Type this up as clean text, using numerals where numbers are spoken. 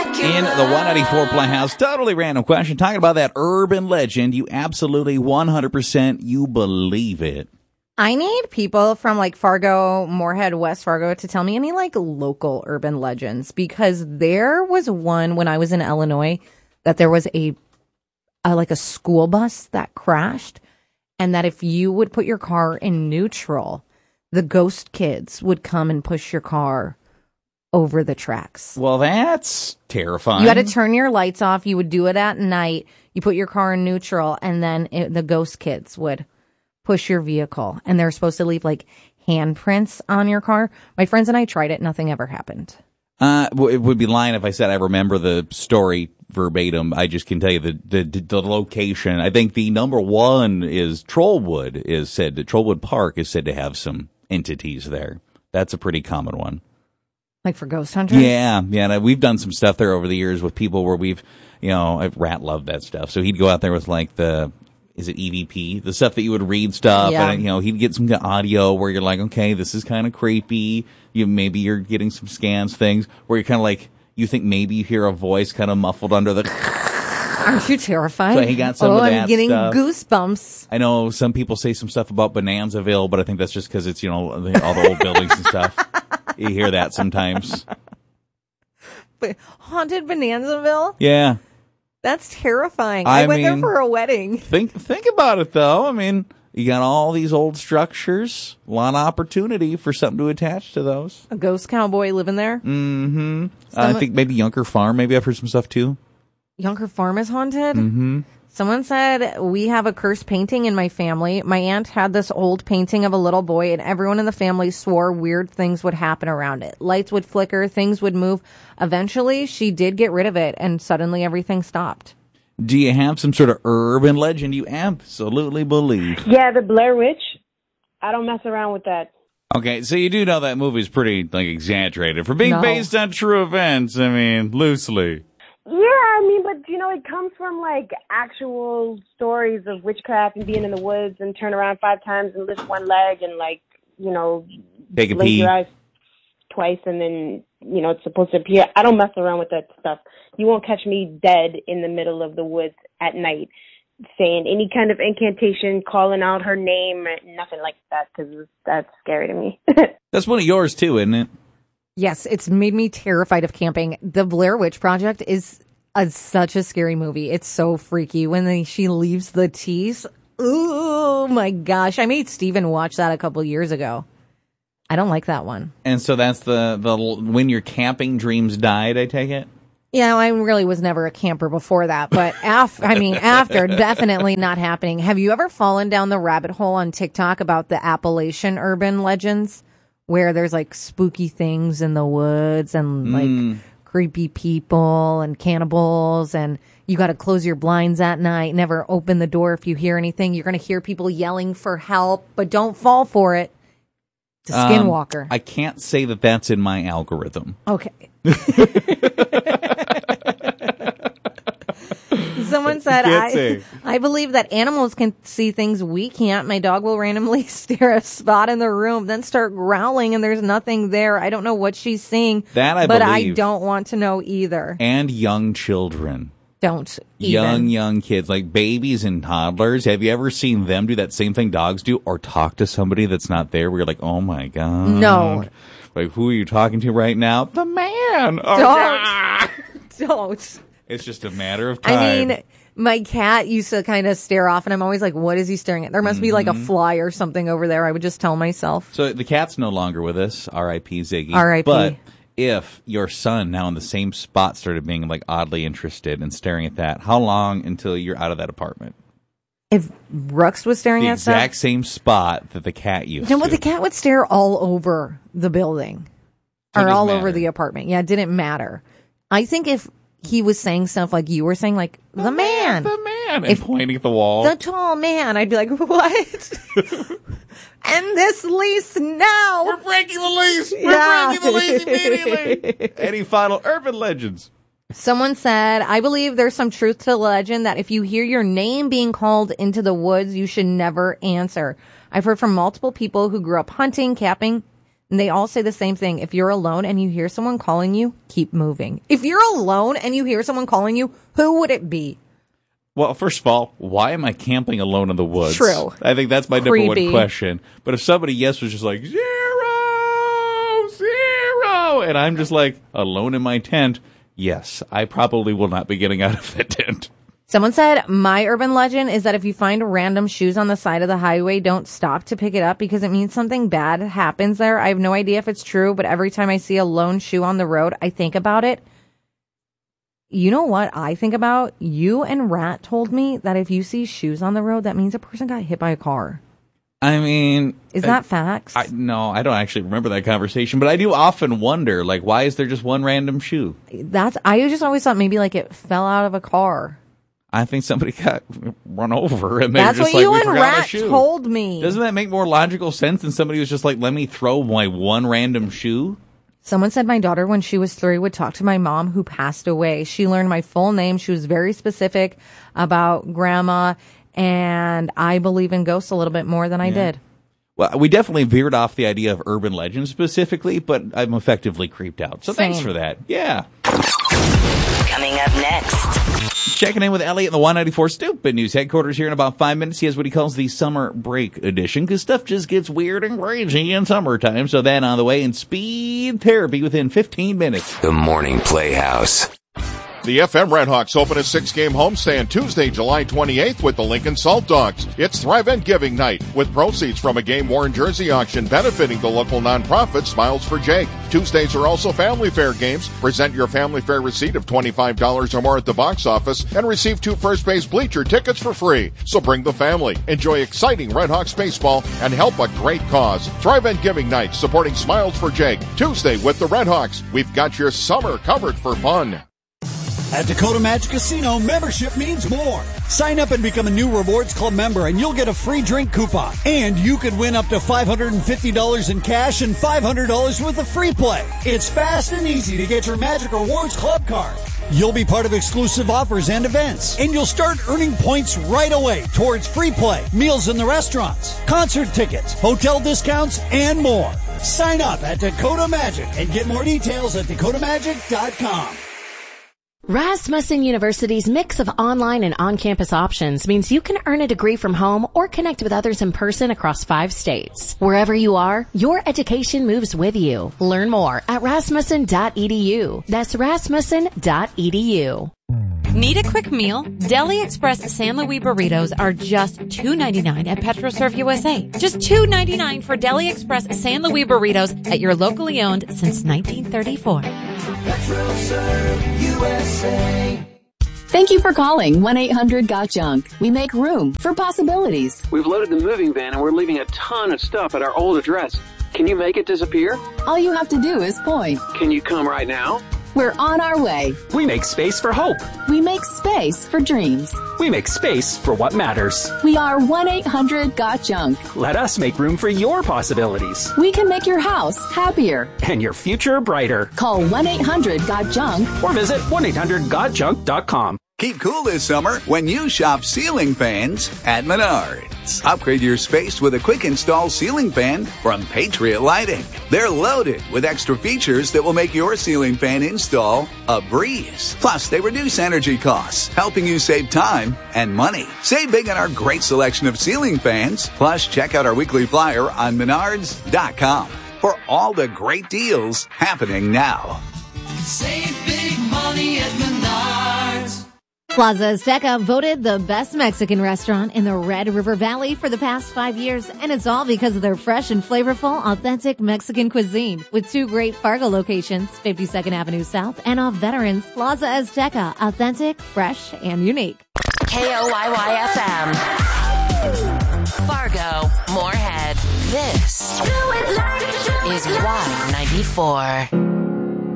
In the 194 Playhouse, totally random question, talking about that urban legend. You absolutely 100% you believe it. I need people from like Fargo, Moorhead, West Fargo to tell me any like local urban legends, because there was one when I was in Illinois that there was a school bus that crashed, and that if you would put your car in neutral, the ghost kids would come and push your car over the tracks. Well, that's terrifying. You had to turn your lights off. You would do it at night. You put your car in neutral, and then the ghost kids would push your vehicle. And they're supposed to leave like handprints on your car. My friends and I tried it. Nothing ever happened. It would be lying if I said I remember the story verbatim. I just can tell you the location. I think the number one is Trollwood. Trollwood Park is said to have some entities there. That's a pretty common one. Like for ghost hunters? Yeah. And we've done some stuff there over the years with people where Rat loved that stuff. So he'd go out there with like is it EVP? The stuff that you would read stuff. Yeah. And, he'd get some audio where you're like, okay, this is kind of creepy. Maybe you're getting some scans, things where you're kind of like, you think maybe you hear a voice kind of muffled under the. Aren't you terrified? So he got some of that I'm getting stuff. Goosebumps. I know some people say some stuff about Bonanzaville, but I think that's just because it's, all the old buildings and stuff. You hear that sometimes. But haunted Bonanzaville? Yeah. That's terrifying. I went there for a wedding. Think about it, though. I mean, you got all these old structures. A lot of opportunity for something to attach to those. A ghost cowboy living there? Mm-hmm. I think maybe Yunker Farm. Maybe I've heard some stuff, too. Yunker Farm is haunted? Mm-hmm. Someone said, we have a cursed painting in my family. My aunt had this old painting of a little boy, and everyone in the family swore weird things would happen around it. Lights would flicker, things would move. Eventually, she did get rid of it, and suddenly everything stopped. Do you have some sort of urban legend you absolutely believe? Yeah, the Blair Witch. I don't mess around with that. Okay, so you do know that movie's pretty, exaggerated. For being based on true events, loosely. Yeah, but, it comes from, actual stories of witchcraft and being in the woods and turn around 5 times and lift one leg and, take a blink pee. your eyes twice and then, it's supposed to appear. I don't mess around with that stuff. You won't catch me dead in the middle of the woods at night saying any kind of incantation, calling out her name, nothing like that, because that's scary to me. That's one of yours, too, isn't it? Yes, it's made me terrified of camping. The Blair Witch Project is such a scary movie. It's so freaky when she leaves the teeth. Oh my gosh. I made Steven watch that a couple years ago. I don't like that one. And so that's the when your camping dreams died, I take it? Yeah, I really was never a camper before that, but after, definitely not happening. Have you ever fallen down the rabbit hole on TikTok about the Appalachian urban legends, where there's spooky things in the woods and creepy people and cannibals, and you got to close your blinds at night, never open the door if you hear anything. You're going to hear people yelling for help, but don't fall for it. It's a skinwalker. I can't say that that's in my algorithm. Okay. Someone said, I believe that animals can see things we can't. My dog will randomly stare at a spot in the room, then start growling, and there's nothing there. I don't know what she's seeing. That I but believe. I don't want to know either. And young children. Don't even. Young kids, like babies and toddlers. Have you ever seen them do that same thing dogs do, or talk to somebody that's not there where you're like, oh my God. No. Who are you talking to right now? The man. Oh, don't. It's just a matter of time. I mean, my cat used to kind of stare off, and I'm always like, what is he staring at? There must be a fly or something over there. I would just tell myself. So the cat's no longer with us. R.I.P. Ziggy. R.I.P. But if your son now in the same spot started being oddly interested and staring at that, how long until you're out of that apartment? If Brooks was staring at stuff? The exact same spot that the cat used to. Well, the cat would stare all over the building. Or all over the apartment. Yeah, it didn't matter. I think if he was saying stuff like you were saying, the man. The man. And pointing at the wall. The tall man. I'd be like, what? End this lease now. We're breaking the lease. We're breaking the lease immediately. Any final urban legends? Someone said, I believe there's some truth to the legend that if you hear your name being called into the woods, you should never answer. I've heard from multiple people who grew up hunting, camping, And they all say the same thing. If you're alone and you hear someone calling you, keep moving. If you're alone and you hear someone calling you, who would it be? Well, first of all, why am I camping alone in the woods? True. I think that's my number one question. But if somebody, was just like, 0, 0, and I'm just like, alone in my tent, yes, I probably will not be getting out of that tent. Someone said, my urban legend is that if you find random shoes on the side of the highway, don't stop to pick it up because it means something bad happens there. I have no idea if it's true, but every time I see a lone shoe on the road, I think about it. You know what I think about? You and Rat told me that if you see shoes on the road, that means a person got hit by a car. I mean... Is that facts? No, I don't actually remember that conversation, but I do often wonder, like, why is there just one random shoe? I just always thought maybe like it fell out of a car. I think somebody got run over, and that's just what like, you we and forgot Rat told me. Doesn't that make more logical sense than somebody who's just like, let me throw my one random shoe? Someone said my daughter, when she was 3, would talk to my mom who passed away. She learned my full name. She was very specific about grandma, and I believe in ghosts a little bit more than I did. Well, we definitely veered off the idea of urban legends specifically, but I'm effectively creeped out. So thanks for that. Yeah. Coming up next. Checking in with Elliot in the 194 Stupid News headquarters here in about 5 minutes. He has what he calls the summer break edition because stuff just gets weird and crazy in summertime. So then on the way in speed therapy within 15 minutes. The Morning Playhouse. The FM Redhawks open a 6-game homestand Tuesday, July 28th with the Lincoln Salt Dogs. It's Thrive and Giving Night with proceeds from a game-worn jersey auction benefiting the local nonprofit Smiles for Jake. Tuesdays are also Family Fair games. Present your Family Fair receipt of $25 or more at the box office and receive 2 first base bleacher tickets for free. So bring the family. Enjoy exciting Redhawks baseball and help a great cause. Thrive and Giving Night supporting Smiles for Jake. Tuesday with the Redhawks. We've got your summer covered for fun. At Dakota Magic Casino, membership means more. Sign up and become a new Rewards Club member and you'll get a free drink coupon. And you could win up to $550 in cash and $500 worth of free play. It's fast and easy to get your Magic Rewards Club card. You'll be part of exclusive offers and events. And you'll start earning points right away towards free play, meals in the restaurants, concert tickets, hotel discounts, and more. Sign up at Dakota Magic and get more details at dakotamagic.com. Rasmussen University's mix of online and on-campus options means you can earn a degree from home or connect with others in person across 5 states. Wherever you are, your education moves with you. Learn more at rasmussen.edu. That's rasmussen.edu. Need a quick meal? Deli Express San Luis burritos are just $2.99 at PetroServe USA. Just $2.99 for Deli Express San Luis burritos at your locally owned since 1934. PetroServe USA. Thank you for calling 1-800-GOT-JUNK. We make room for possibilities. We've loaded the moving van and we're leaving a ton of stuff at our old address. Can you make it disappear? All you have to do is point. Can you come right now? We're on our way. We make space for hope. We make space for dreams. We make space for what matters. We are 1-800-GOT-JUNK. Let us make room for your possibilities. We can make your house happier. And your future brighter. Call 1-800-GOT-JUNK. Or visit 1-800-GOT-JUNK.com. Keep cool this summer when you shop ceiling fans at Menards. Upgrade your space with a quick install ceiling fan from Patriot Lighting. They're loaded with extra features that will make your ceiling fan install a breeze. Plus, they reduce energy costs, helping you save time and money. Save big on our great selection of ceiling fans. Plus, check out our weekly flyer on Menards.com for all the great deals happening now. Save big money at Menards. Plaza Azteca voted the best Mexican restaurant in the Red River Valley for the past 5 years, and it's all because of their fresh and flavorful, authentic Mexican cuisine. With 2 great Fargo locations, 52nd Avenue South and off Veterans, Plaza Azteca, authentic, fresh, and unique. KOYY-FM. Fargo, Moorhead. This is Y94.